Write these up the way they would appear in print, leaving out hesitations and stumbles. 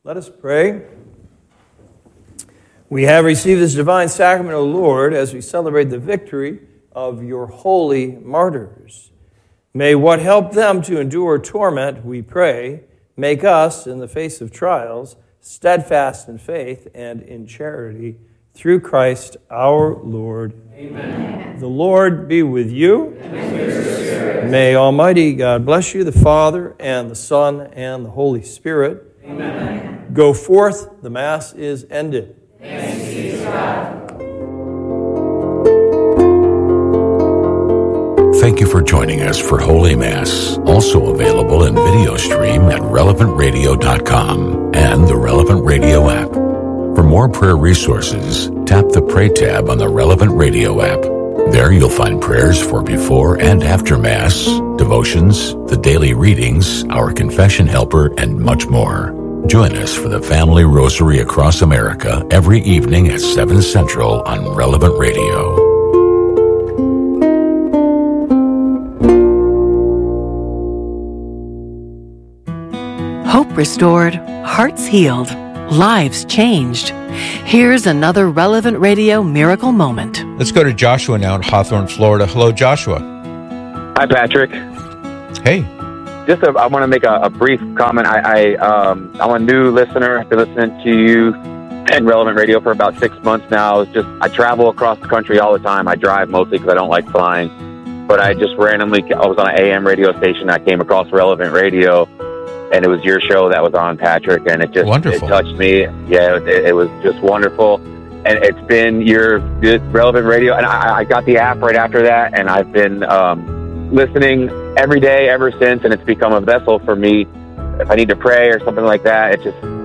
Let us pray. We have received this divine sacrament, O Lord, as we celebrate the victory of your holy martyrs. May what helped them to endure torment, we pray, make us, in the face of trials, steadfast in faith and in charity, through Christ our Lord. Amen. The Lord be with you. And with your spirit. May Almighty God bless you, the Father, and the Son, and the Holy Spirit. Amen. Go forth, the Mass is ended. Thanks be to God. Thank you for joining us for Holy Mass, also available in video stream at relevantradio.com and the Relevant Radio app. For more prayer resources, tap the Pray tab on the Relevant Radio app. There you'll find prayers for before and after Mass, devotions, the daily readings, our confession helper, and much more. Join us for the Family Rosary across America every evening at 7 Central on Relevant Radio. Hope restored, hearts healed, lives changed. Here's another Relevant Radio miracle moment. Let's go to Joshua now in Hawthorne, Florida. Hello, Joshua. Hi, Patrick. Hey. I want to make a brief comment. I'm a new listener. I've been listening to you and Relevant Radio for about 6 months now. I travel across the country all the time. I drive mostly because I don't like flying. But I just randomly, I was on an AM radio station. I came across Relevant Radio, and it was your show that was on, Patrick, and it touched me. Yeah, it was just wonderful. And it's been your Relevant Radio, and I got the app right after that, and I've been listening every day ever since, and it's become a vessel for me. If I need to pray or something like that,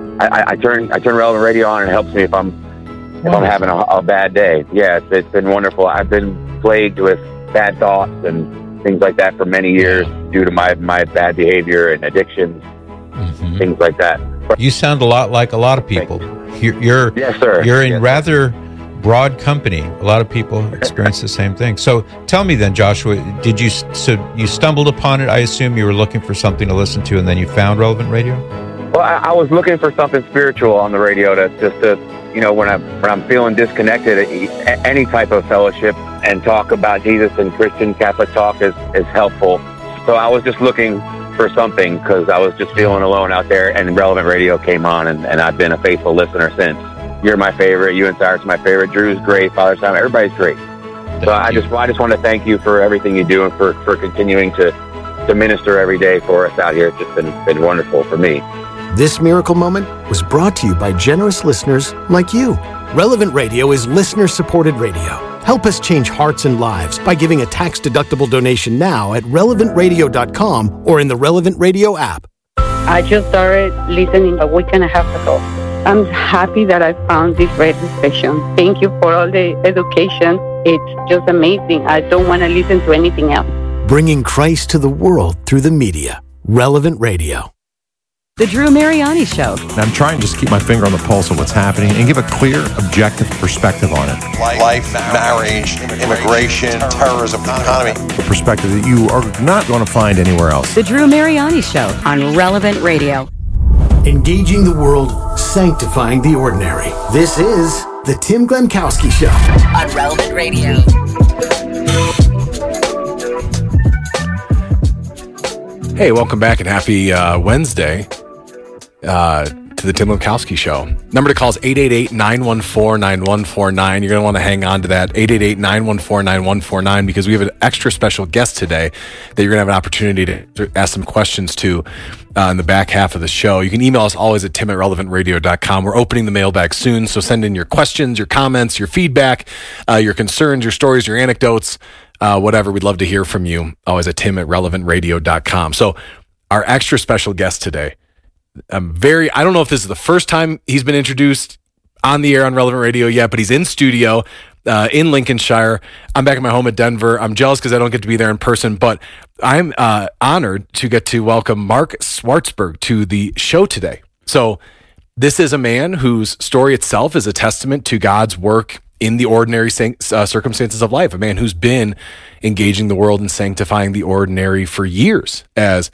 I turn Relevant Radio on, and it helps me if I'm having a bad day. Yeah, it's been wonderful. I've been plagued with bad thoughts and things like that for many years due to my bad behavior and addictions, things like that. You sound a lot like a lot of people. You're yes, sir. You're in rather broad company. A lot of people experience the same thing. So tell me then, Joshua, you stumbled upon it? I assume you were looking for something to listen to, and then you found Relevant Radio? Well, I was looking for something spiritual on the radio when I'm feeling disconnected, any type of fellowship and talk about Jesus and Christian Catholic talk is helpful. So I was just looking for something because I was just feeling alone out there, and Relevant Radio came on, and I've been a faithful listener since. You're my favorite. You and Cyrus are my favorite. Drew's great. Father Simon, everybody's great. I just want to thank you for everything you do and for continuing to minister every day for us out here. It's just been wonderful for me. This miracle moment was brought to you by generous listeners like you. Relevant Radio is listener-supported radio. Help us change hearts and lives by giving a tax-deductible donation now at relevantradio.com or in the Relevant Radio app. I just started listening a week and a half ago. I'm happy that I found this radio station. Thank you for all the education. It's just amazing. I don't want to listen to anything else. Bringing Christ to the world through the media. Relevant Radio. The Drew Mariani Show. I'm trying to just keep my finger on the pulse of what's happening and give a clear, objective perspective on it. Life, marriage, immigration, terrorism, economy. A perspective that you are not going to find anywhere else. The Drew Mariani Show on Relevant Radio. Engaging the world, sanctifying the ordinary. This is the Tim Glemkowski Show on Relevant Radio. Hey, welcome back and happy Wednesday to the Tim Glemkowski Show. Number to call is 888-914-9149. You're going to want to hang on to that, 888-914-9149, because we have an extra special guest today that you're going to have an opportunity to ask some questions to in the back half of the show. You can email us always at tim@relevantradio.com. We're opening the mailbag soon, so send in your questions, your comments, your feedback, your concerns, your stories, your anecdotes, whatever. We'd love to hear from you, always at tim@relevantradio.com. So our extra special guest today, I don't know if this is the first time he's been introduced on the air on Relevant Radio yet, but he's in studio in Lincolnshire. I'm back at my home at Denver. I'm jealous because I don't get to be there in person, but I'm honored to get to welcome Mark Swartzberg to the show today. So this is a man whose story itself is a testament to God's work in the ordinary circumstances of life, a man who's been engaging the world and sanctifying the ordinary for years as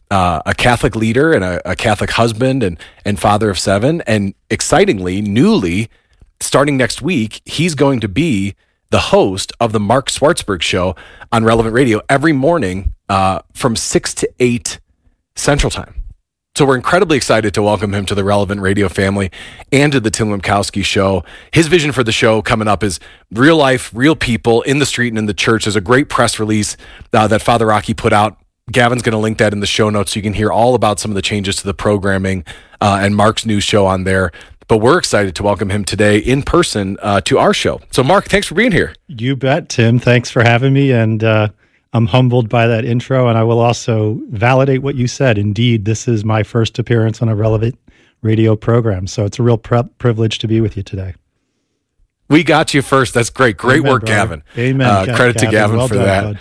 a Catholic leader and a Catholic husband and father of 7. And excitingly, newly, starting next week, he's going to be the host of the Mark Schwartzberg Show on Relevant Radio every morning from 6 to 8 Central Time. So we're incredibly excited to welcome him to the Relevant Radio family and to the Tim Lemkowski Show. His vision for the show coming up is real life, real people in the street and in the church. There's a great press release that Father Rocky put out. Gavin's going to link that in the show notes so you can hear all about some of the changes to the programming and Mark's new show on there. But we're excited to welcome him today in person to our show. So Mark, thanks for being here. You bet, Tim. Thanks for having me. And I'm humbled by that intro. And I will also validate what you said. Indeed, this is my first appearance on a Relevant Radio program. So it's a real privilege to be with you today. We got you first. That's great. Great Amen, work, brother. Gavin. Amen. Credit to Gavin well for done, that. bud.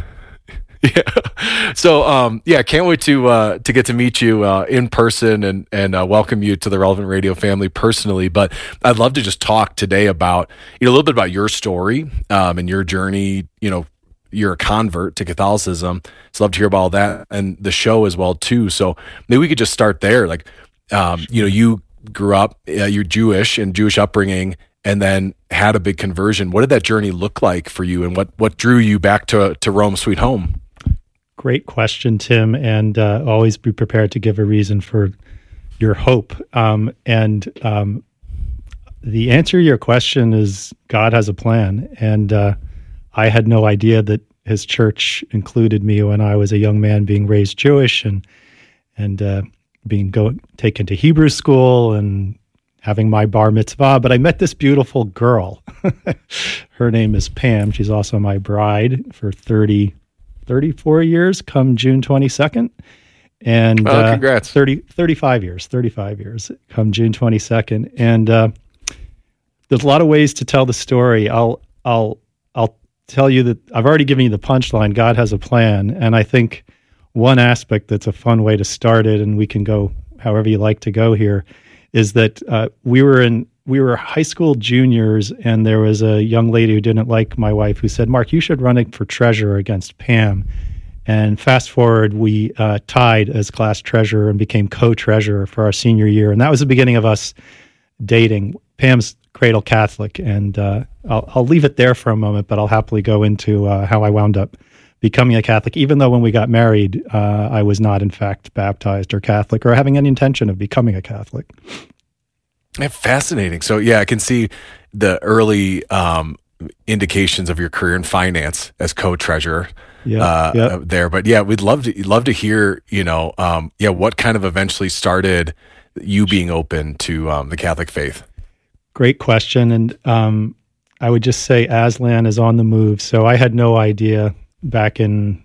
Yeah. So, can't wait to get to meet you in person and welcome you to the Relevant Radio family personally. But I'd love to just talk today about a little bit about your story and your journey. You're a convert to Catholicism, so love to hear about all that and the show as well too. So maybe we could just start there. Like, you grew up, you're Jewish and Jewish upbringing, and then had a big conversion. What did that journey look like for you, and what drew you back to Rome, sweet home? Great question, Tim, and always be prepared to give a reason for your hope. The answer to your question is God has a plan, and I had no idea that his church included me when I was a young man being raised Jewish and being taken to Hebrew school and having my bar mitzvah. But I met this beautiful girl. Her name is Pam. She's also my bride for 34 years come June 22nd. And congrats. 35 years come June 22nd. And there's a lot of ways to tell the story. I'll tell you that I've already given you the punchline. God has a plan. And I think one aspect that's a fun way to start it, and we can go however you like to go here, is that we were high school juniors, and there was a young lady who didn't like my wife who said, "Mark, you should run it for treasurer against Pam." And fast forward, we tied as class treasurer and became co-treasurer for our senior year. And that was the beginning of us dating. Pam's cradle Catholic, and I'll leave it there for a moment, but I'll happily go into how I wound up becoming a Catholic, even though when we got married, I was not, in fact, baptized or Catholic or having any intention of becoming a Catholic. Fascinating. So, yeah, I can see the early indications of your career in finance as co-treasurer there. But, yeah, we'd love to hear, what kind of eventually started you being open to the Catholic faith. Great question. And I would just say Aslan is on the move. So I had no idea back in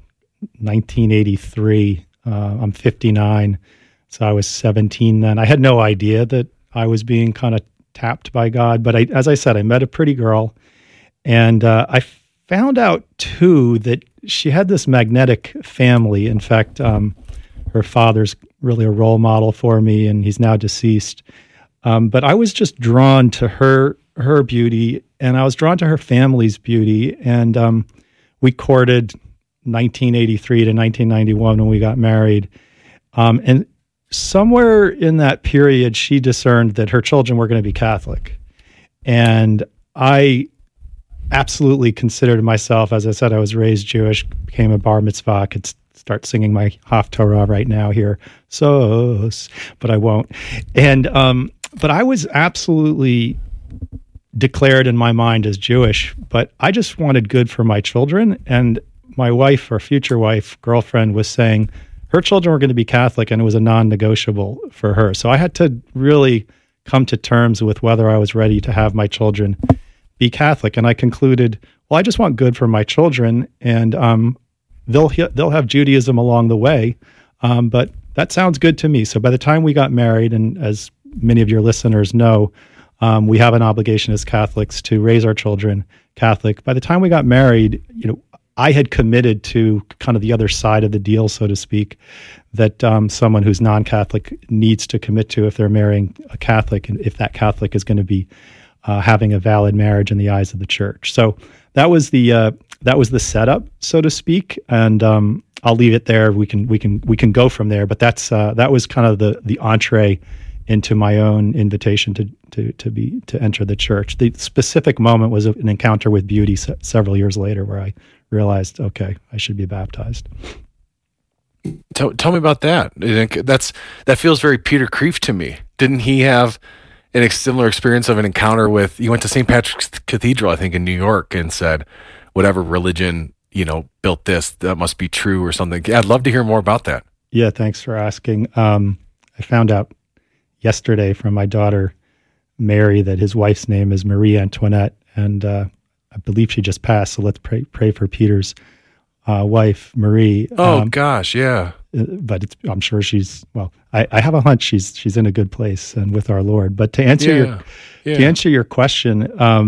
1983. I'm 59, so I was 17 then. I had no idea that I was being kind of tapped by God. But as I said, I met a pretty girl, and I found out too that she had this magnetic family. In fact, her father's really a role model for me, and he's now deceased. But I was just drawn to her beauty, and I was drawn to her family's beauty. And we courted 1983 to 1991 when we got married. And somewhere in that period, she discerned that her children were going to be Catholic. And I absolutely considered myself, as I said, I was raised Jewish, became a bar mitzvah. I could start singing my Haftorah right now here. But I won't. And but I was absolutely declared in my mind as Jewish, but I just wanted good for my children. And my wife, or future wife, girlfriend, was saying her children were going to be Catholic, and it was a non-negotiable for her. So I had to really come to terms with whether I was ready to have my children be Catholic. And I concluded, well, I just want good for my children, and they'll have Judaism along the way. But that sounds good to me. So by the time we got married, and as many of your listeners know, we have an obligation as Catholics to raise our children Catholic. By the time we got married, I had committed to kind of the other side of the deal, so to speak, that someone who's non-Catholic needs to commit to if they're marrying a Catholic, and if that Catholic is going to be having a valid marriage in the eyes of the church. So that was the setup, so to speak. And I'll leave it there. We can go from there. But that was kind of the entree into my own invitation to enter the church. The specific moment was an encounter with beauty several years later, where I realized, okay, I should be baptized. Tell me about that. That feels very Peter Kreeft to me. Didn't he have a similar experience of an encounter with? He went to St. Patrick's Cathedral, I think, in New York, and said, "Whatever religion built this, that must be true," or something. Yeah, I'd love to hear more about that. Yeah, thanks for asking. I found out yesterday from my daughter Mary that his wife's name is Marie Antoinette, and I believe she just passed. So let's pray for Peter's wife, Marie. Oh gosh, yeah. But I'm sure she's I have a hunch she's in a good place and with our Lord. But to answer your question,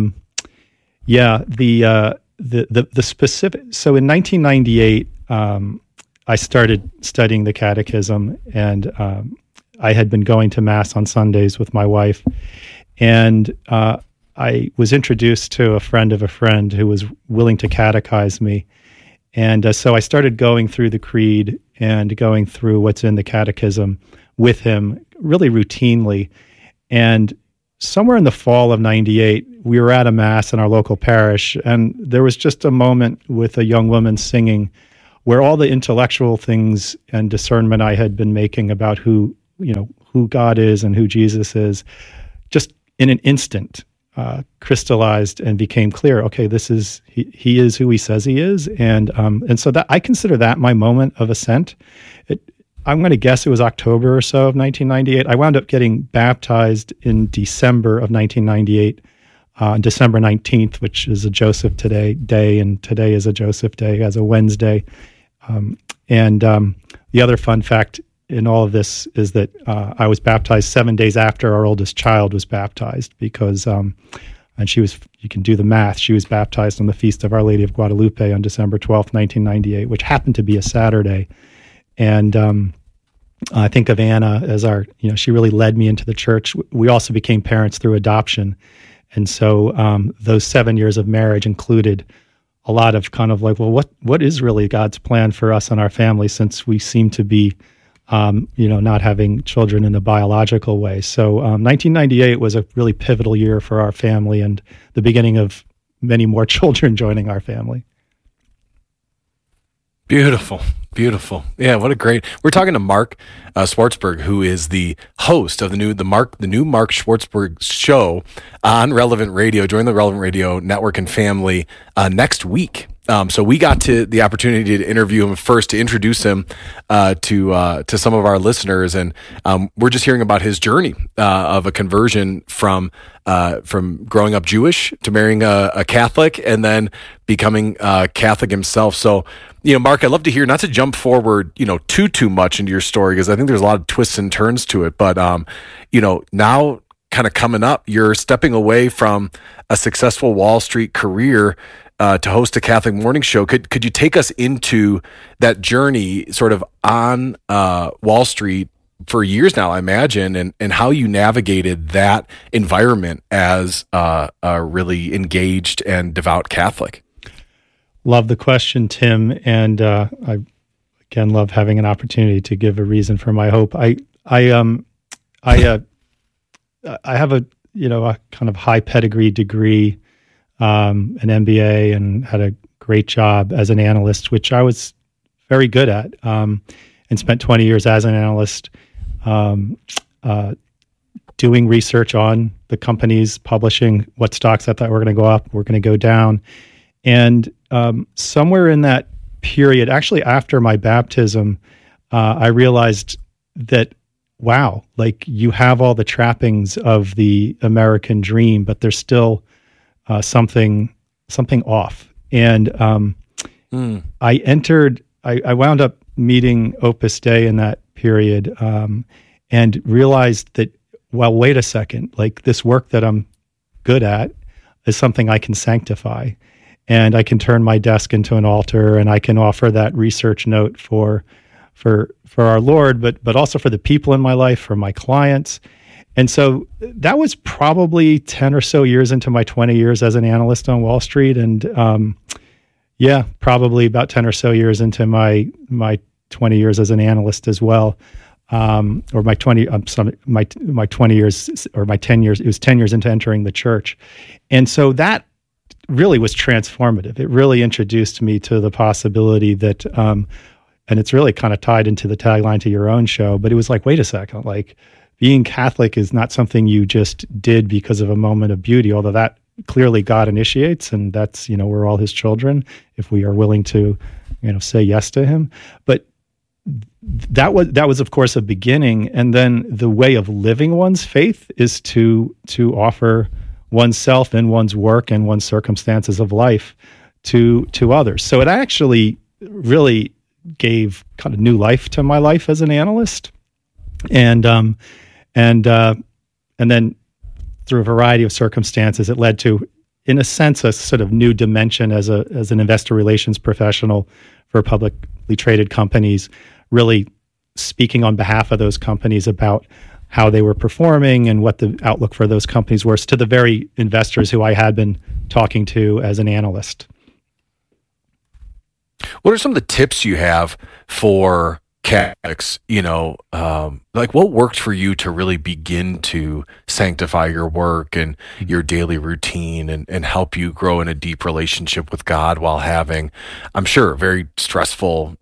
the specific. So in 1998, I started studying the Catechism, and I had been going to Mass on Sundays with my wife, and I was introduced to a friend of a friend who was willing to catechize me. And so I started going through the Creed and going through what's in the Catechism with him really routinely. And somewhere in the fall of 98, we were at a Mass in our local parish, and there was just a moment with a young woman singing where all the intellectual things and discernment I had been making about who God is and who Jesus is, just in an instant, crystallized and became clear. Okay, he is who he says he is, and so that I consider that my moment of ascent. I'm going to guess it was October or so of 1998. I wound up getting baptized in December of 1998, on December 19th, which is a Joseph day, and today is a Joseph day as a Wednesday. The other fun fact in all of this is that I was baptized 7 days after our oldest child was baptized, because and she was, you can do the math, she was baptized on the Feast of Our Lady of Guadalupe on December 12th, 1998, which happened to be a Saturday. And I think of Anna as she really led me into the church. We also became parents through adoption. And so those 7 years of marriage included a lot of kind of like, well, what is really God's plan for us and our family, since we seem to be not having children in a biological way. So 1998 was a really pivotal year for our family, and the beginning of many more children joining our family. Beautiful. Yeah, what a great. We're talking to Mark Schwartzberg, who is the host of the new Mark Schwartzberg show on Relevant Radio. Join the Relevant Radio network and family next week. So we got the opportunity to interview him first, to introduce him to some of our listeners, and we're just hearing about his journey of a conversion from growing up Jewish to marrying a Catholic, and then becoming Catholic himself. So, Mark, I'd love to hear, not to jump forward, too much into your story, because I think there's a lot of twists and turns to it. But now, kind of coming up, you're stepping away from a successful Wall Street career to host a Catholic morning show. Could you take us into that journey, sort of on Wall Street for years now, I imagine, and how you navigated that environment as a really engaged and devout Catholic? Love the question, Tim, and I again love having an opportunity to give a reason for my hope. I have a kind of high pedigree degree, an MBA, and had a great job as an analyst, which I was very good at, and spent 20 years as an analyst doing research on the companies, publishing what stocks I thought were going to go up, were going to go down. And somewhere in that period, actually after my baptism, I realized that, wow, like you have all the trappings of the American dream, but there's still something off. And I wound up meeting Opus Dei in that period, and realized that, well, wait a second, like this work that I'm good at is something I can sanctify, and I can turn my desk into an altar, and I can offer that research note for our Lord, but also for the people in my life, for my clients. And so that was probably 10 or so years into my 20 years as an analyst on Wall Street. And, Yeah, probably about 10 or so years into my 20 years as an analyst as well. Or my 20 years or my 10 years, it was 10 years into entering the church. And so that really was transformative. It really introduced me to the possibility that, and it's really kind of tied into the tagline to your own show, but it was like, wait a second, like being Catholic is not something you just did because of a moment of beauty, although that clearly God initiates, and that's, we're all his children if we are willing to, say yes to him. But that was of course a beginning, and then the way of living one's faith is to offer oneself and one's work and one's circumstances of life to others. So it actually really gave kind of new life to my life as an analyst, and then through a variety of circumstances, it led to, in a sense, a sort of new dimension as an investor relations professional for publicly traded companies, really speaking on behalf of those companies about how they were performing and what the outlook for those companies was to the very investors who I had been talking to as an analyst. What are some of the tips you have for Catholics, like what worked for you to really begin to sanctify your work and your daily routine and help you grow in a deep relationship with God while having, I'm sure, very stressful,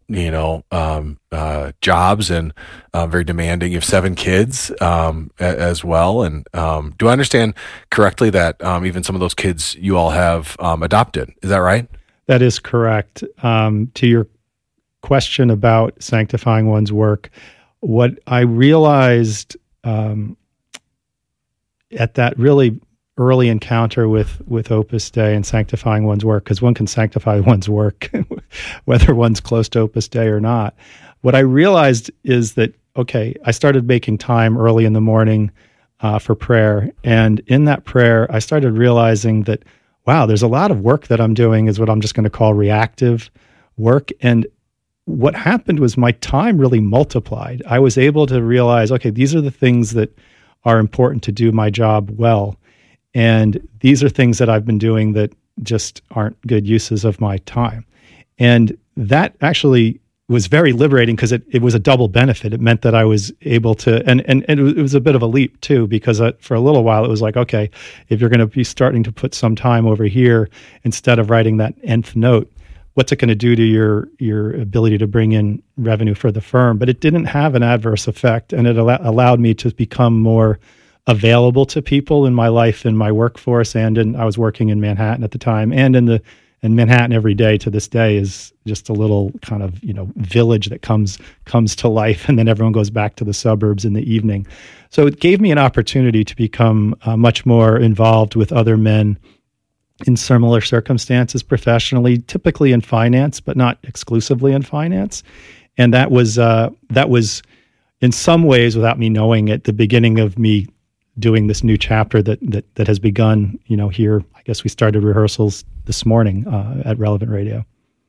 jobs and very demanding. You have 7 kids as well. And do I understand correctly that even some of those kids you all have adopted? Is that right? That is correct. To your question about sanctifying one's work, what I realized at that really early encounter with Opus Dei and sanctifying one's work, because one can sanctify one's work whether one's close to Opus Dei or not. What I realized is that, okay, I started making time early in the morning for prayer. And in that prayer, I started realizing that, wow, there's a lot of work that I'm doing is what I'm just going to call reactive work. And what happened was my time really multiplied. I was able to realize, okay, these are the things that are important to do my job well. And these are things that I've been doing that just aren't good uses of my time. And that actually was very liberating because it was a double benefit. It meant that I was able to, and it was a bit of a leap too, because for a little while it was like, okay, if you're going to be starting to put some time over here instead of writing that nth note, what's it going to do to your ability to bring in revenue for the firm? But it didn't have an adverse effect, and it allowed me to become more available to people in my life, in my workforce, and I was working in Manhattan at the time, and in Manhattan every day to this day is just a little kind of village that comes to life, and then everyone goes back to the suburbs in the evening. So it gave me an opportunity to become much more involved with other men in similar circumstances professionally, typically in finance, but not exclusively in finance. And that was in some ways, without me knowing it, the beginning of me doing this new chapter that has begun, here. I guess we started rehearsals this morning at Relevant Radio.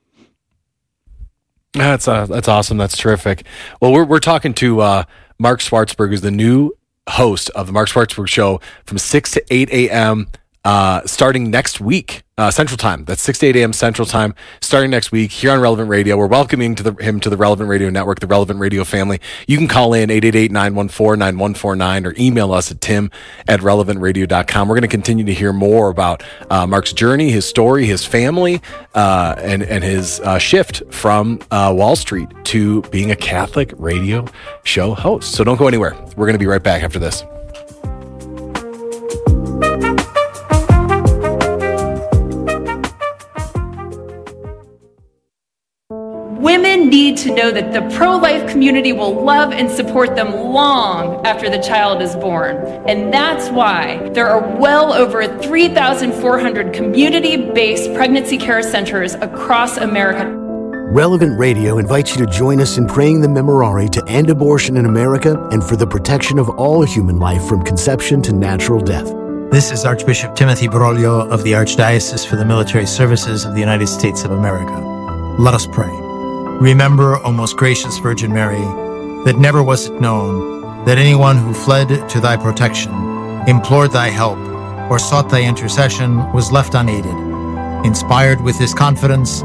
That's awesome. That's terrific. Well, we're talking to Mark Schwartzberg, who's the new host of the Mark Schwartzberg Show from 6 to 8 a.m. Starting next week, Central Time. That's 6 to 8 a.m. Central Time, starting next week here on Relevant Radio. We're welcoming him to the Relevant Radio Network, the Relevant Radio family. You can call in 888-914-9149 or email us at tim@relevantradio.com. We're going to continue to hear more about Mark's journey, his story, his family, and his shift from Wall Street to being a Catholic radio show host. So don't go anywhere. We're going to be right back after this. Women need to know that the pro-life community will love and support them long after the child is born. And that's why there are well over 3,400 community-based pregnancy care centers across America. Relevant Radio invites you to join us in praying the Memorare to end abortion in America and for the protection of all human life from conception to natural death. This is Archbishop Timothy Broglio of the Archdiocese for the Military Services of the United States of America. Let us pray. Remember, O most gracious Virgin Mary, that never was it known that anyone who fled to thy protection, implored thy help, or sought thy intercession was left unaided. Inspired with this confidence,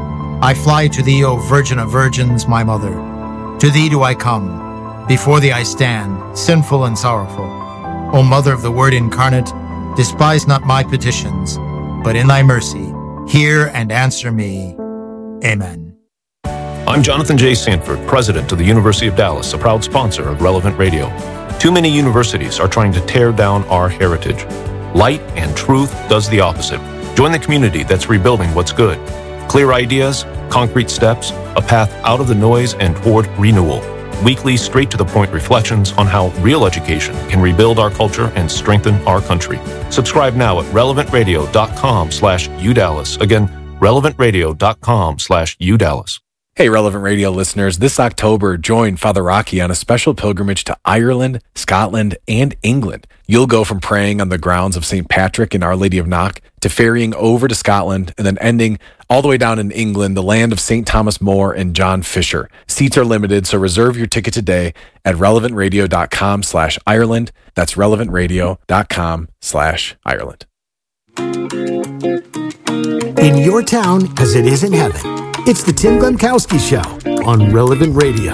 I fly to thee, O Virgin of Virgins, my mother. To thee do I come. Before thee I stand, sinful and sorrowful. O Mother of the Word incarnate, despise not my petitions, but in thy mercy, hear and answer me. Amen. I'm Jonathan J. Sanford, president of the University of Dallas, a proud sponsor of Relevant Radio. Too many universities are trying to tear down our heritage. Light and truth does the opposite. Join the community that's rebuilding what's good. Clear ideas, concrete steps, a path out of the noise and toward renewal. Weekly, straight-to-the-point reflections on how real education can rebuild our culture and strengthen our country. Subscribe now at relevantradio.com/UDallas. Again, relevantradio.com/UDallas. Hey, Relevant Radio listeners, this October, join Father Rocky on a special pilgrimage to Ireland, Scotland, and England. You'll go from praying on the grounds of St. Patrick and Our Lady of Knock to ferrying over to Scotland and then ending all the way down in England, the land of St. Thomas More and John Fisher. Seats are limited, so reserve your ticket today at relevantradio.com/Ireland. That's relevantradio.com/Ireland. In your town, as it is in heaven. It's the Tim Glemkowski Show on Relevant Radio.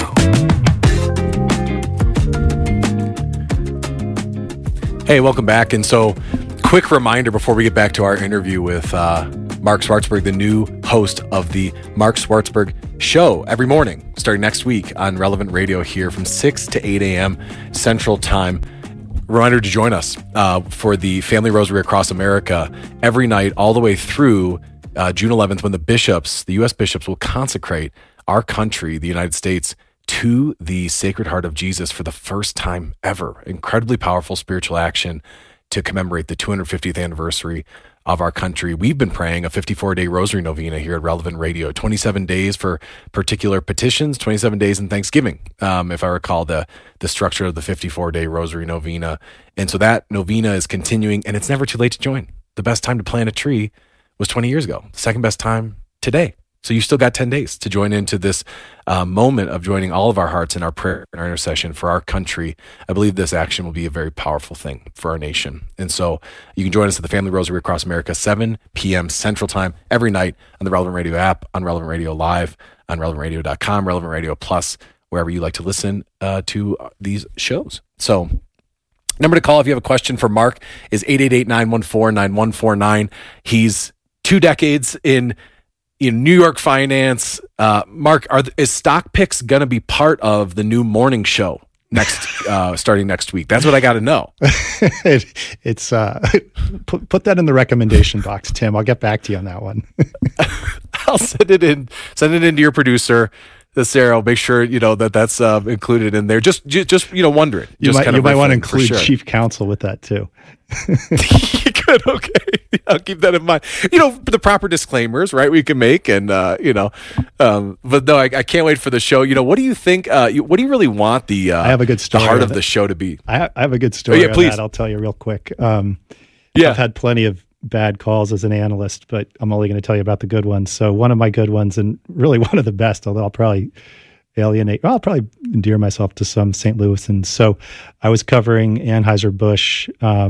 Hey, welcome back. And so, quick reminder before we get back to our interview with Mark Schwartzberg, the new host of the Mark Schwartzberg Show every morning, starting next week on Relevant Radio here from 6 to 8 a.m. Central Time. Reminder to join us for the Family Rosary Across America every night all the way through June 11th, when the U.S. bishops will consecrate our country, the United States, to the Sacred Heart of Jesus for the first time ever. Incredibly powerful spiritual action to commemorate the 250th anniversary of our country. We've been praying a 54-day Rosary Novena here at Relevant Radio, 27 days for particular petitions, 27 days in Thanksgiving, if I recall the structure of the 54-day Rosary Novena. And so that novena is continuing, and it's never too late to join. The best time to plant a tree was 20 years ago. The second best time today. So you still got 10 days to join into this moment of joining all of our hearts in our prayer and our intercession for our country. I believe this action will be a very powerful thing for our nation. And so you can join us at the Family Rosary Across America, 7 p.m. Central Time every night on the Relevant Radio app, on Relevant Radio Live, on relevantradio.com, Relevant Radio Plus, wherever you like to listen to these shows. So number to call if you have a question for Mark is 888-914-9149. He's 2 decades in New York finance. Mark, is Stock Picks going to be part of the new morning show starting next week? That's what I got to know. It's put that in the recommendation box, Tim. I'll get back to you on that one. I'll send it into your producer, Sarah. I'll make sure that's included in there. Just wondering. You might want to include chief counsel with that too. Good. Okay. I'll keep that in mind. The proper disclaimers, right? We can make, and but no, I can't wait for the show. What do you think? What do you really want I have a good story. The heart of the show to be? I have a good story. Yeah, please. I'll tell you real quick. I've had plenty of bad calls as an analyst, but I'm only going to tell you about the good ones. So one of my good ones, and really one of the best, although I'll probably endear myself to some St. Louisans. So I was covering Anheuser-Busch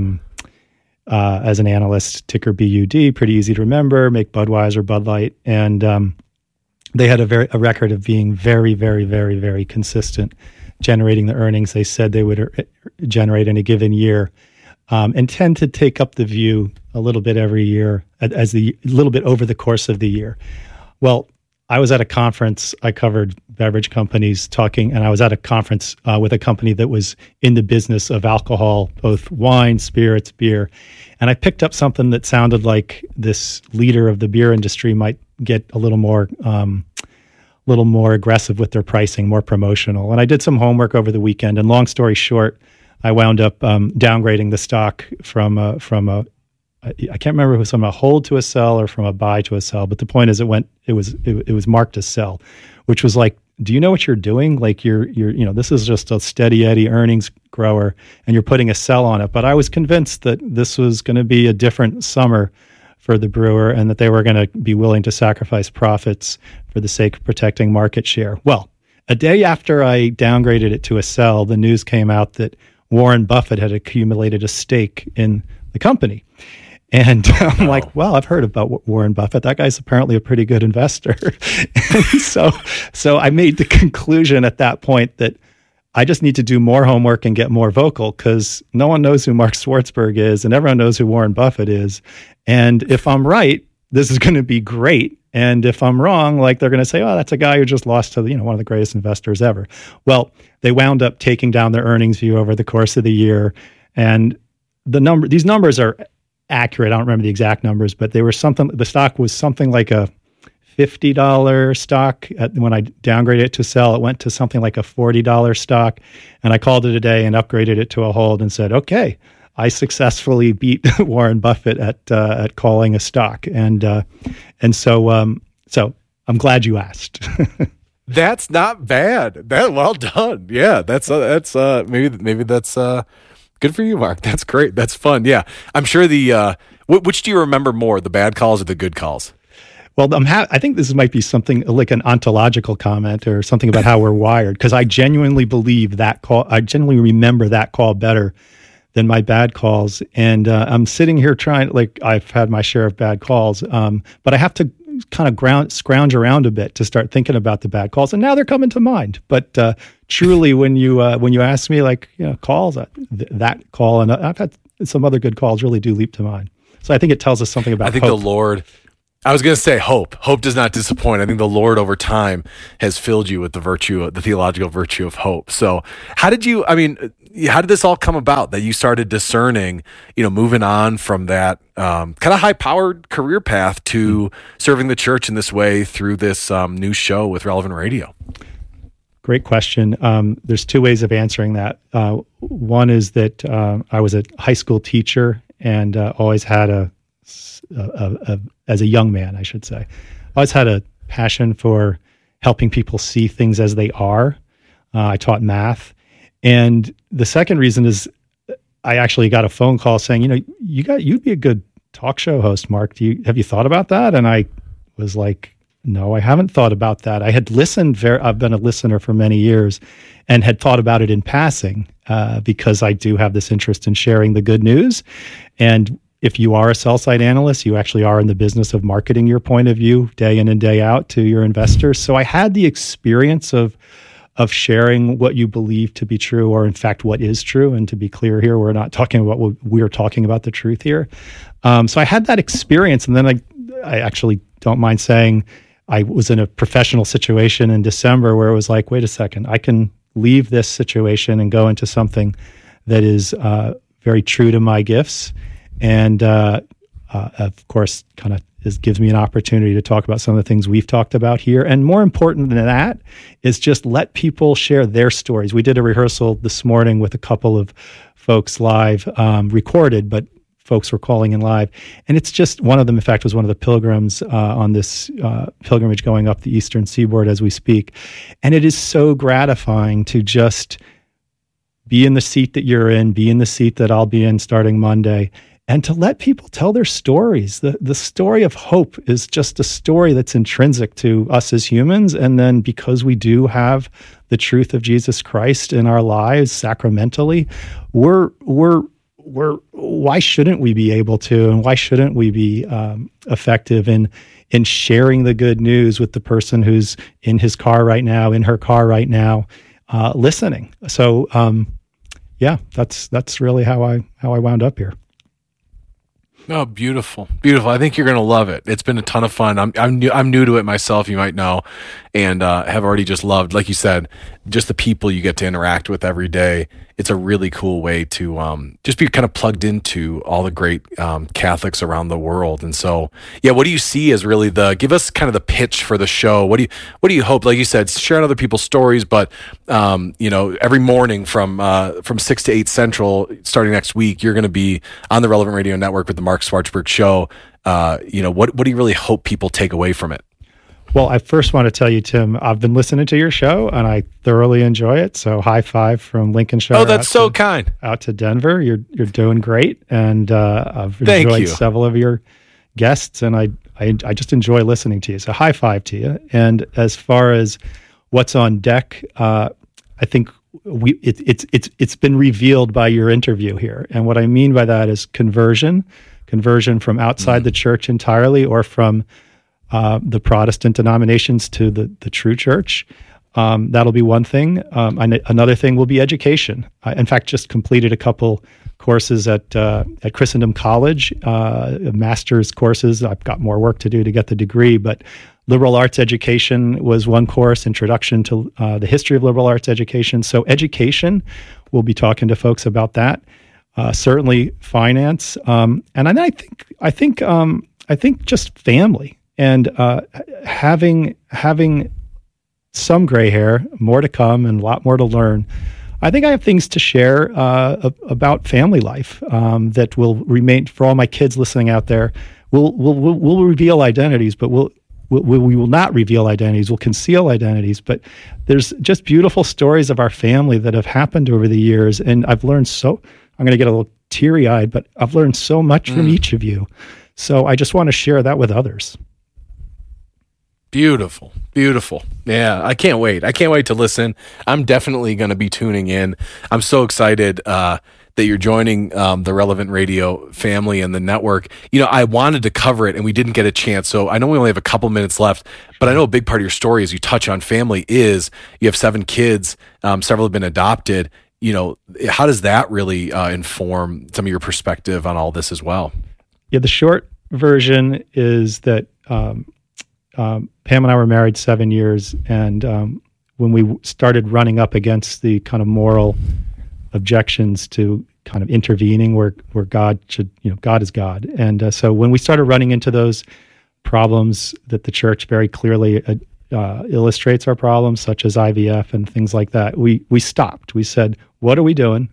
as an analyst, ticker BUD, pretty easy to remember, make Budweiser, Bud Light. And they had a record of being very, very, very, very consistent, generating the earnings they said they would generate in a given year, and tend to take up the view a little bit every year, a little bit over the course of the year. Well, I was at a conference. I covered beverage companies talking, and I was at a conference with a company that was in the business of alcohol, both wine, spirits, beer. And I picked up something that sounded like this leader of the beer industry might get a little more aggressive with their pricing, more promotional. And I did some homework over the weekend. And long story short, I wound up downgrading the stock from a I can't remember if it was from a hold to a sell or from a buy to a sell, but the point is it was marked as sell, which was like, do you know what you're doing? Like you're this is just a steady Eddie earnings grower and you're putting a sell on it. But I was convinced that this was going to be a different summer for the brewer and that they were going to be willing to sacrifice profits for the sake of protecting market share. Well, a day after I downgraded it to a sell, the news came out that Warren Buffett had accumulated a stake in the company. And I'm like, well, I've heard about Warren Buffett. That guy's apparently a pretty good investor. And so I made the conclusion at that point that I just need to do more homework and get more vocal, because no one knows who Mark Schwartzberg is and everyone knows who Warren Buffett is. And if I'm right, this is going to be great. And if I'm wrong, like, they're going to say, oh, that's a guy who just lost to, one of the greatest investors ever. Well, they wound up taking down their earnings view over the course of the year. And these numbers are accurate. I don't remember the exact numbers, but they were the stock was something like a $50 stock. When I downgraded it to sell, it went to something like a $40 stock. And I called it a day and upgraded it to a hold and said, okay, I successfully beat Warren Buffett at calling a stock. And so I'm glad you asked. That's not bad. Well done. Yeah, that's maybe that's good for you, Mark. That's great. That's fun. Yeah, I'm sure which do you remember more, the bad calls or the good calls? Well, I think this might be something like an ontological comment or something about how we're wired, because I genuinely believe that call. I genuinely remember that call better than my bad calls. And I'm sitting here I've had my share of bad calls, but I have to kind of scrounge around a bit to start thinking about the bad calls. And now they're coming to mind. But truly, when you ask me, calls, that call, and I've had some other good calls, really do leap to mind. So I think it tells us something about hope. The Lord, I was going to say hope. Hope does not disappoint. I think the Lord over time has filled you with the theological virtue of hope. So how did this all come about, that you started discerning, moving on from that kind of high-powered career path to serving the church in this way through this new show with Relevant Radio? Great question. There's two ways of answering that. One is that I was a high school teacher and always had as a young man, I should say, I always had a passion for helping people see things as they are. I taught math. And the second reason is I actually got a phone call saying, you'd be a good talk show host, Mark. Have you thought about that? And I was like, no, I haven't thought about that. I had listened. I've been a listener for many years and had thought about it in passing because I do have this interest in sharing the good news. And if you are a sell-side analyst, you actually are in the business of marketing your point of view day in and day out to your investors. So I had the experience of sharing what you believe to be true, or in fact, what is true. And to be clear here, we're not talking about we're talking about the truth here. So I had that experience. And then I actually don't mind saying I was in a professional situation in December where it was like, wait a second, I can leave this situation and go into something that is very true to my gifts. And of course, kind of gives me an opportunity to talk about some of the things we've talked about here. And more important than that is just let people share their stories. We did a rehearsal this morning with a couple of folks live, recorded, but folks were calling in live. And it's just, one of them, in fact, was one of the pilgrims on this pilgrimage going up the Eastern Seaboard as we speak. And it is so gratifying to just be in the seat that you're in, be in the seat that I'll be in starting Monday, and to let people tell their stories. The story of hope is just a story that's intrinsic to us as humans. And then because we do have the truth of Jesus Christ in our lives sacramentally, why shouldn't we be able to, and why shouldn't we be effective in sharing the good news with the person who's in his car right now, in her car right now, listening? So, that's really how I wound up here. Oh, beautiful, beautiful! I think you're going to love it. It's been a ton of fun. I'm new to it myself, you might know, and have already just loved, like you said, just the people you get to interact with every day. It's a really cool way to just be kind of plugged into all the great Catholics around the world. And so, what do you see as really give us kind of the pitch for the show? What do you hope? Like you said, sharing other people's stories, but every morning from 6 to 8 Central, starting next week, you're going to be on the Relevant Radio Network with the Mark Schwartzberg Show. What do you really hope people take away from it? Well, I first want to tell you, Tim, I've been listening to your show and I thoroughly enjoy it. So high five from Lincolnshire. Oh, that's so kind. Out to Denver. You're doing great. And I've enjoyed several of your guests and I just enjoy listening to you. So high five to you. And as far as what's on deck, I think it's been revealed by your interview here. And what I mean by that is conversion conversion from outside the church entirely or from the Protestant denominations to the true church. That'll be one thing. Another thing will be education. I, in fact, just completed a couple courses at Christendom College, master's courses. I've got more work to do to get the degree, but liberal arts education was one course, introduction to the history of liberal arts education. So education, we'll be talking to folks about that. Certainly finance, and I think just family and having some gray hair, more to come, and a lot more to learn. I think I have things to share about family life that will remain for all my kids listening out there. We'll reveal identities, but we will not reveal identities. We'll conceal identities. But there's just beautiful stories of our family that have happened over the years, and I've learned so. I'm going to get a little teary-eyed, but I've learned so much from each of you. So I just want to share that with others. Beautiful. Beautiful. Yeah, I can't wait. I can't wait to listen. I'm definitely going to be tuning in. I'm so excited that you're joining the Relevant Radio family and the network. You know, I wanted to cover it and we didn't get a chance. So I know we only have a couple minutes left, but I know a big part of your story as you touch on family is you have 7 kids, several have been adopted. You know, how does that really inform some of your perspective on all this as well? Yeah, the short version is that Pam and I were married 7 years, and when we started running up against the kind of moral objections to kind of intervening where God should, God is God. And so when we started running into those problems that the church very clearly illustrates our problems, such as IVF and things like that, we stopped. We said, what are we doing?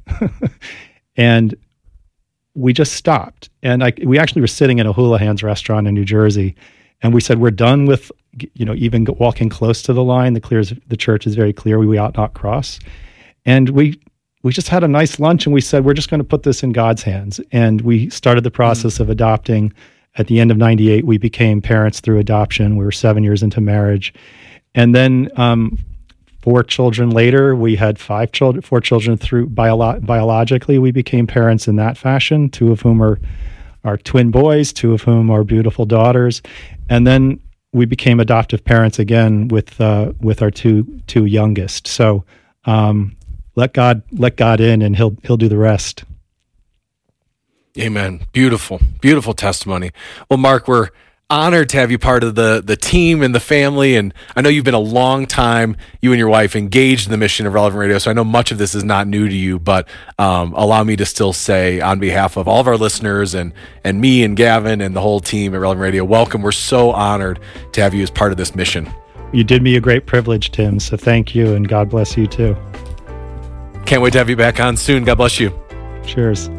And we just stopped. And we actually were sitting in a Houlihan's restaurant in New Jersey, and we said, we're done with, even walking close to the line. The church is very clear. We ought not cross. And we just had a nice lunch, and we said, we're just going to put this in God's hands. And we started the process of adopting. At the end of 98, we became parents through adoption. We were 7 years into marriage. And then 4 children later, we had 4 children through biologically. We became parents in that fashion, 2 of whom are twin boys, 2 of whom are beautiful daughters. And then we became adoptive parents again with our two youngest. So let God in, and he'll do the rest. Amen. Beautiful, beautiful testimony. Well, Mark, we're honored to have you part of the team and the family. And I know you've been a long time, you and your wife, engaged in the mission of Relevant Radio. So I know much of this is not new to you, but allow me to still say on behalf of all of our listeners and me and Gavin and the whole team at Relevant Radio, welcome. We're so honored to have you as part of this mission. You did me a great privilege, Tim. So thank you, and God bless you too. Can't wait to have you back on soon. God bless you. Cheers.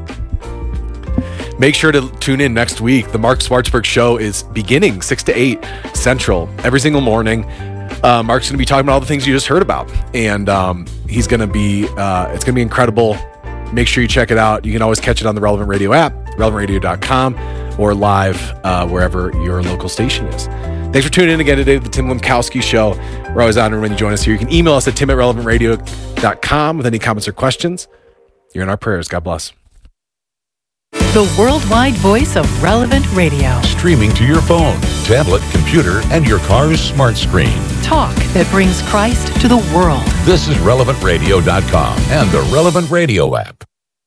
Make sure to tune in next week. The Mark Schwartzberg Show is beginning 6 to 8 Central every single morning. Mark's going to be talking about all the things you just heard about, and he's going to be it's going to be incredible. Make sure you check it out. You can always catch it on the Relevant Radio app, relevantradio.com, or live wherever your local station is. Thanks for tuning in again today to the Tim Lemkowski Show. We're always honored when you join us here. You can email us at tim@relevantradio.com with any comments or questions. You're in our prayers. God bless. The worldwide voice of Relevant Radio. Streaming to your phone, tablet, computer, and your car's smart screen. Talk that brings Christ to the world. This is relevantradio.com and the Relevant Radio app.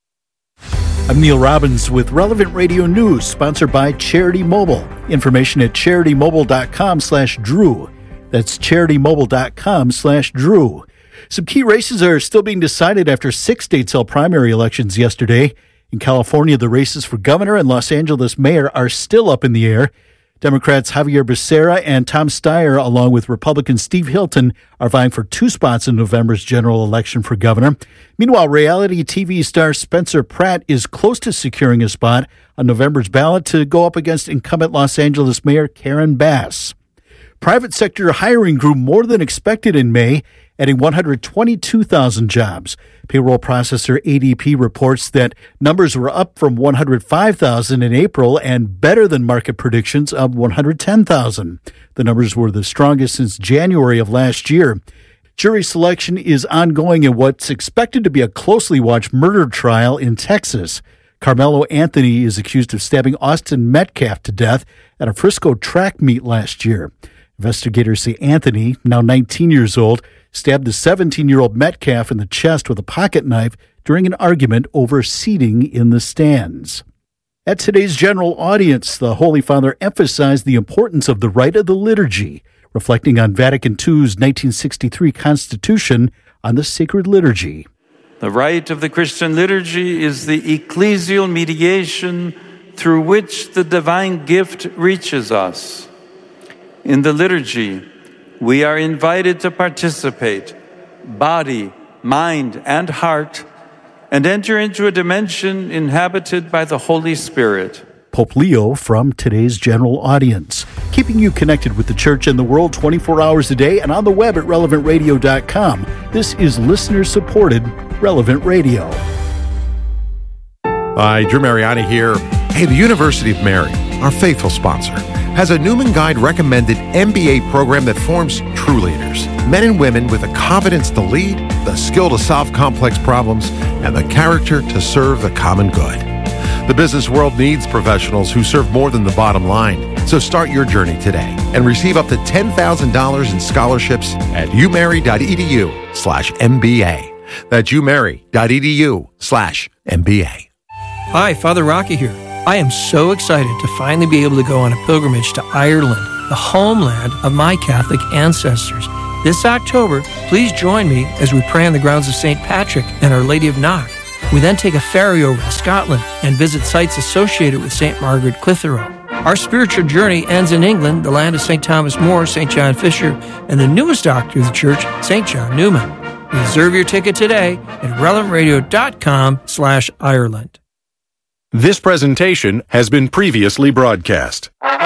I'm Neil Robbins with Relevant Radio News, sponsored by Charity Mobile. Information at CharityMobile.com/Drew. That's CharityMobile.com/Drew. Some key races are still being decided after 6 state cell primary elections yesterday. In California, the races for governor and Los Angeles mayor are still up in the air. Democrats Javier Becerra and Tom Steyer, along with Republican Steve Hilton, are vying for 2 spots in November's general election for governor. Meanwhile, reality TV star Spencer Pratt is close to securing a spot on November's ballot to go up against incumbent Los Angeles Mayor Karen Bass. Private sector hiring grew more than expected in May, adding 122,000 jobs. Payroll processor ADP reports that numbers were up from 105,000 in April and better than market predictions of 110,000. The numbers were the strongest since January of last year. Jury selection is ongoing in what's expected to be a closely watched murder trial in Texas. Carmelo Anthony is accused of stabbing Austin Metcalf to death at a Frisco track meet last year. Investigators say Anthony, now 19 years old, stabbed the 17-year-old Metcalf in the chest with a pocket knife during an argument over seating in the stands. At today's general audience, the Holy Father emphasized the importance of the rite of the liturgy, reflecting on Vatican II's 1963 Constitution on the sacred liturgy. The rite of the Christian liturgy is the ecclesial mediation through which the divine gift reaches us. In the liturgy, we are invited to participate, body, mind, and heart, and enter into a dimension inhabited by the Holy Spirit. Pope Leo from today's general audience, keeping you connected with the church and the world 24 hours a day and on the web at relevantradio.com. This is listener-supported Relevant Radio. Hi, Drew Mariani here. Hey, the University of Mary, our faithful sponsor, has a Newman Guide recommended MBA program that forms true leaders. Men and women with the confidence to lead, the skill to solve complex problems, and the character to serve the common good. The business world needs professionals who serve more than the bottom line. So start your journey today and receive up to $10,000 in scholarships at umary.edu/MBA. That's umary.edu/MBA. Hi, Father Rocky here. I am so excited to finally be able to go on a pilgrimage to Ireland, the homeland of my Catholic ancestors. This October, please join me as we pray on the grounds of St. Patrick and Our Lady of Knock. We then take a ferry over to Scotland and visit sites associated with St. Margaret Clitheroe. Our spiritual journey ends in England, the land of St. Thomas More, St. John Fisher, and the newest doctor of the church, St. John Newman. Reserve your ticket today at relevantradio.com/Ireland. This presentation has been previously broadcast.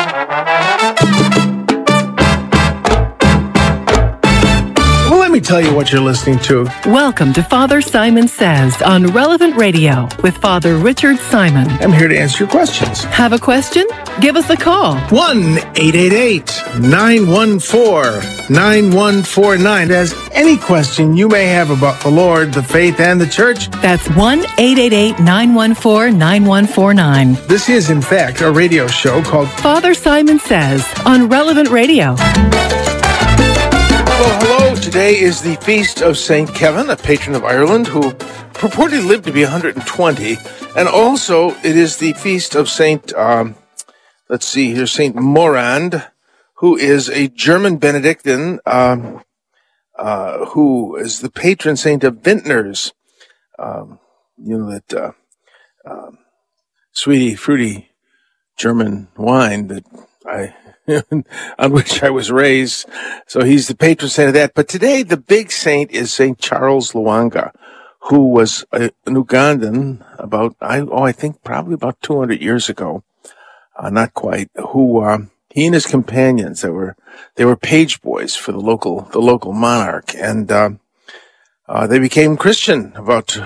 Well, let me tell you what you're listening to. Welcome to Father Simon Says on Relevant Radio with Father Richard Simon. I'm here to answer your questions. Have a question? Give us a call. 1-888-914-9149. As any question you may have about the Lord, the faith, and the church. That's 1-888-914-9149. This is, in fact, a radio show called Father Simon Says on Relevant Radio. Well, hello. Today is the feast of St. Kevin, a patron of Ireland who purportedly lived to be 120. And also, it is the feast of St. St. Morand, who is a German Benedictine who is the patron saint of vintners. Sweetie, fruity German wine that on which I was raised. So he's the patron saint of that. But today, the big saint is St. Charles Lwanga, who was an Ugandan I think probably about 200 years ago. Not quite, who, he and his companions, they were page boys for the local monarch. And, they became Christian about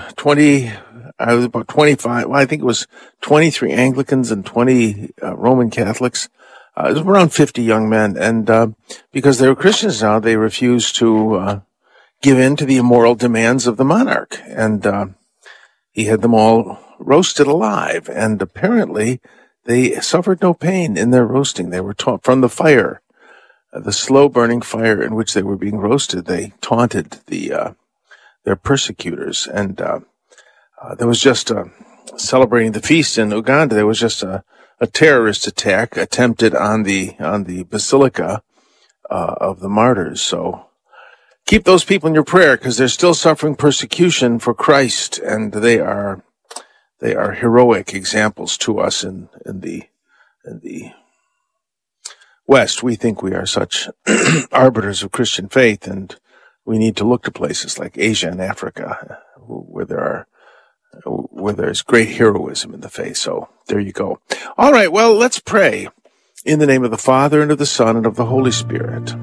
25. Well, I think it was 23 Anglicans and 20 Roman Catholics. It was around 50 young men. And, because they were Christians now, they refused to, give in to the immoral demands of the monarch. And, he had them all roasted alive. And apparently they suffered no pain in their roasting. They were taught from the fire, the slow burning fire in which they were being roasted. They taunted their persecutors. And, there was just, celebrating the feast in Uganda. There was just a terrorist attack attempted on the Basilica, of the Martyrs. So keep those people in your prayer because they're still suffering persecution for Christ, and they are heroic examples to us in the West. We think we are such arbiters of Christian faith, and we need to look to places like Asia and Africa where there's great heroism in the faith. So there you go. All right, well, let's pray in the name of the Father and of the Son and of the Holy Spirit.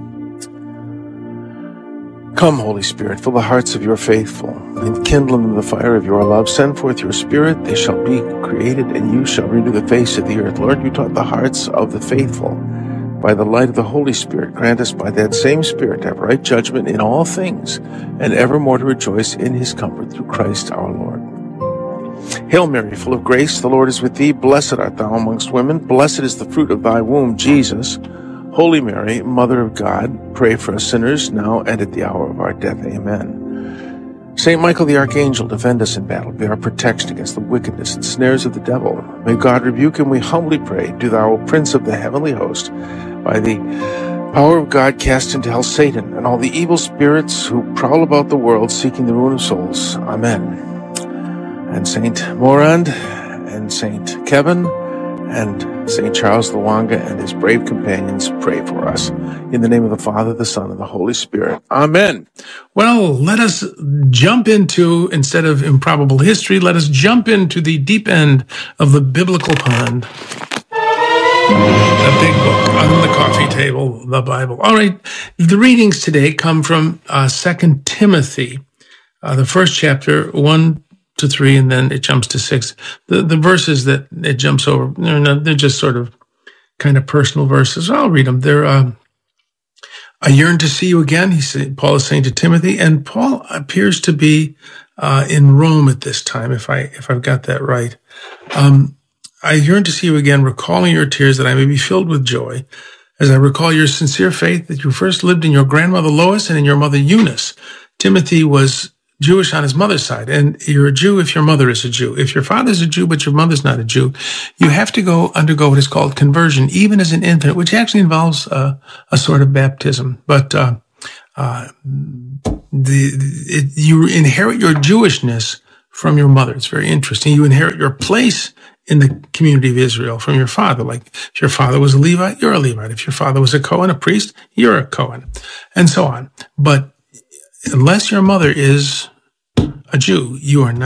Come, Holy Spirit, fill the hearts of your faithful, and kindle in them the fire of your love. Send forth your Spirit, they shall be created, and you shall renew the face of the earth. Lord, you taught the hearts of the faithful. By the light of the Holy Spirit, grant us by that same Spirit to have right judgment in all things, and evermore to rejoice in his comfort through Christ our Lord. Hail Mary, full of grace, the Lord is with thee. Blessed art thou amongst women. Blessed is the fruit of thy womb, Jesus. Holy Mary, Mother of God, pray for us sinners, now and at the hour of our death. Amen. Saint Michael the Archangel, defend us in battle. Be our protection against the wickedness and snares of the devil. May God rebuke him, we humbly pray. Do thou, O Prince of the heavenly host, by the power of God, cast into hell Satan and all the evil spirits who prowl about the world seeking the ruin of souls. Amen. And Saint Morand and Saint Kevin and Saint Charles Lwanga and his brave companions, pray for us. In the name of the Father, the Son, and the Holy Spirit. Amen. Well, let us jump into, instead of improbable history, let us jump into the deep end of the biblical pond. A big book on the coffee table, the Bible. All right, the readings today come from 2 Timothy, the first chapter, 1 to 3, and then it jumps to 6. The verses that it jumps over, they're just sort of kind of personal verses. I'll read them. They're, I yearn to see you again, Paul is saying to Timothy, and Paul appears to be in Rome at this time, if I've got that right. I yearn to see you again, recalling your tears, that I may be filled with joy, as I recall your sincere faith that you first lived in your grandmother Lois and in your mother Eunice. Timothy was Jewish on his mother's side, and you're a Jew if your mother is a Jew. If your father's a Jew but your mother's not a Jew, you have to undergo what is called conversion, even as an infant, which actually involves a sort of baptism. But you inherit your Jewishness from your mother. It's very interesting. You inherit your place in the community of Israel from your father. Like if your father was a Levite, you're a Levite. If your father was a Cohen, a priest, you're a Cohen, and so on. But unless your mother is a Jew, you are not